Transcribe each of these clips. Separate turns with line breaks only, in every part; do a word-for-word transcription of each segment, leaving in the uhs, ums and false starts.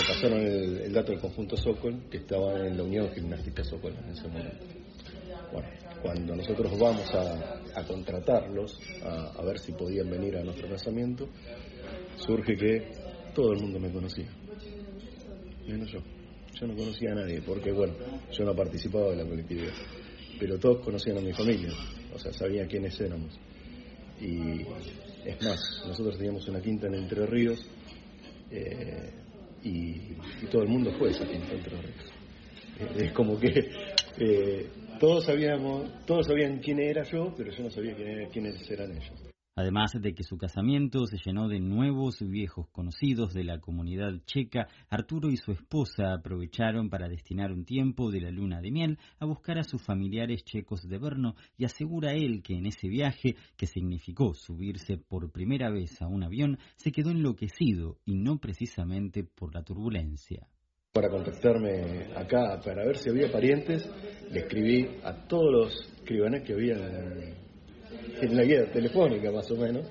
pasaron el, el dato del conjunto Sokol, que estaba en la Unión Gimnástica Sokol en ese momento. Bueno, cuando nosotros vamos a, a contratarlos, a, a ver si podían venir a nuestro casamiento, surge que todo el mundo me conocía, menos yo. Yo no conocía a nadie, porque bueno, yo no participaba de la colectividad, pero todos conocían a mi familia, o sea, sabían quiénes éramos. Y es más, nosotros teníamos una quinta en Entre Ríos, eh, y, y todo el mundo fue a esa quinta Entre Ríos. Eh, es como que eh, todos sabíamos, todos sabían quién era yo, pero yo no sabía quién era, quiénes eran ellos.
Además de que su casamiento se llenó de nuevos viejos conocidos de la comunidad checa, Arturo y su esposa aprovecharon para destinar un tiempo de la luna de miel a buscar a sus familiares checos de Brno, y asegura él que en ese viaje, que significó subirse por primera vez a un avión, se quedó enloquecido y no precisamente por la turbulencia.
Para contactarme acá, para ver si había parientes, le escribí a todos los escribanes que había en en la guía telefónica más o menos,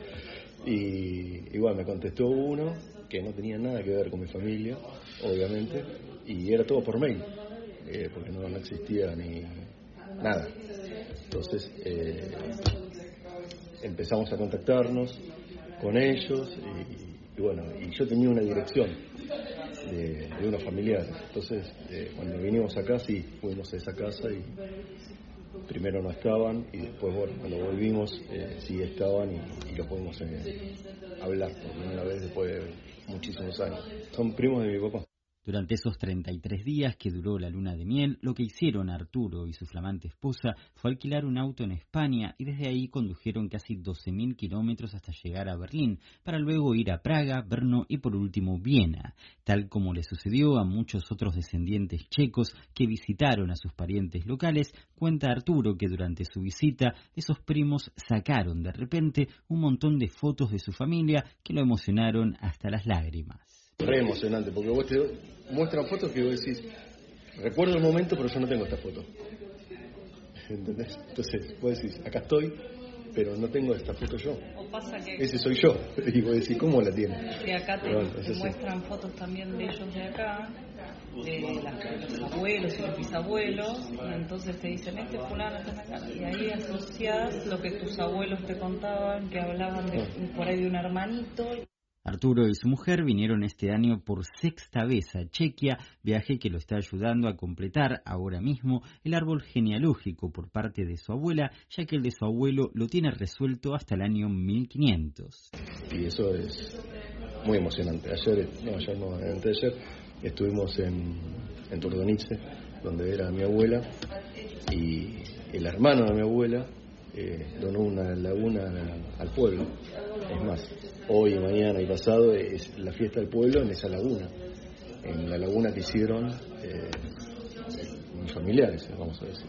y igual me contestó uno que no tenía nada que ver con mi familia, obviamente, y era todo por mail, eh, porque no, no existía ni nada. Entonces eh, empezamos a contactarnos con ellos, y, y bueno, y yo tenía una dirección de, de unos familiares. Entonces eh, cuando vinimos acá, sí, fuimos a esa casa y primero no estaban, y después, bueno, cuando volvimos, eh, sí estaban, y, y lo pudimos eh, hablar por primera vez después de muchísimos años. Son primos de mi papá.
Durante esos treinta y tres días que duró la luna de miel, lo que hicieron Arturo y su flamante esposa fue alquilar un auto en España, y desde ahí condujeron casi doce mil kilómetros hasta llegar a Berlín, para luego ir a Praga, Brno y por último Viena, tal como le sucedió a muchos otros descendientes checos que visitaron a sus parientes locales. Cuenta Arturo que durante su visita esos primos sacaron de repente un montón de fotos de su familia que lo emocionaron hasta las lágrimas.
Re emocionante, porque vos te muestran fotos que vos decís, recuerdo el momento, pero yo no tengo esta foto. ¿Entendés? Entonces vos decís, acá estoy, pero no tengo esta foto yo.
O pasa que
ese soy yo. Y vos decís, ¿cómo la tienes?
Que acá te,
bueno,
te muestran fotos también de ellos de acá, de, las, de los abuelos y los bisabuelos, y entonces te dicen, este fulano está acá, y ahí asociás lo que tus abuelos te contaban, que hablaban de, por ahí de un hermanito.
Arturo y su mujer vinieron este año por sexta vez a Chequia, viaje que lo está ayudando a completar ahora mismo el árbol genealógico por parte de su abuela, ya que el de su abuelo lo tiene resuelto hasta el año mil quinientos.
Y eso es muy emocionante. Ayer, no, ayer no, antes de ayer, estuvimos en, en Turdonice, donde era mi abuela, y el hermano de mi abuela eh, donó una laguna al pueblo. Es más, hoy, mañana y pasado es la fiesta del pueblo en esa laguna, en la laguna que hicieron eh, mis familiares, vamos a decir.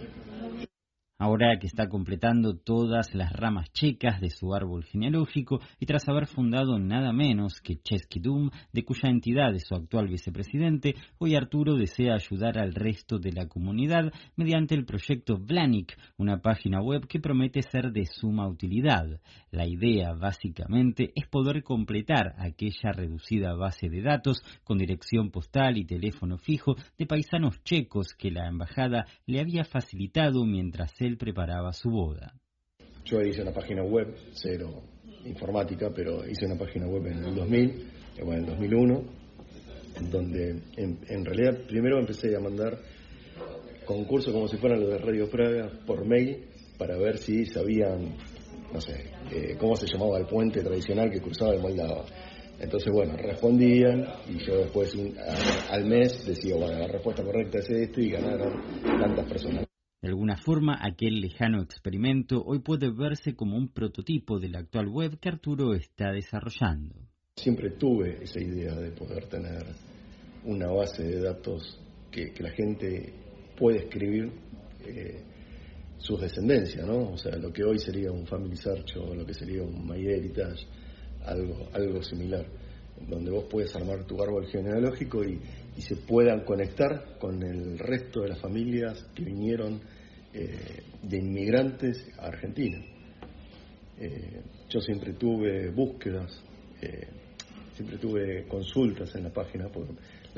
Ahora que está completando todas las ramas checas de su árbol genealógico y tras haber fundado nada menos que Český dům, de cuya entidad es su actual vicepresidente, hoy Arturo desea ayudar al resto de la comunidad mediante el proyecto Vlanik, una página web que promete ser de suma utilidad. La idea, básicamente, es poder completar aquella reducida base de datos con dirección postal y teléfono fijo de paisanos checos que la embajada le había facilitado mientras él preparaba su boda.
Yo hice una página web, cero informática, pero hice una página web en el dos mil, bueno, en el dos mil uno, en donde en, en realidad primero empecé a mandar concursos como si fueran los de Radio Praga por mail para ver si sabían, no sé, eh, cómo se llamaba el puente tradicional que cruzaba el Moldava. Entonces, bueno, respondían y yo después un, a, al mes decía, bueno, la respuesta correcta es esto y ganaron tantas personas.
De alguna forma, aquel lejano experimento hoy puede verse como un prototipo de la actual web que Arturo está desarrollando.
Siempre tuve esa idea de poder tener una base de datos que, que la gente puede escribir eh, sus descendencias, ¿no? O sea, lo que hoy sería un Family Search o lo que sería un MyHeritage, algo, algo similar, donde vos puedes armar tu árbol genealógico y, y se puedan conectar con el resto de las familias que vinieron eh, de inmigrantes a Argentina. Eh, yo siempre tuve búsquedas, eh, siempre tuve consultas en la página por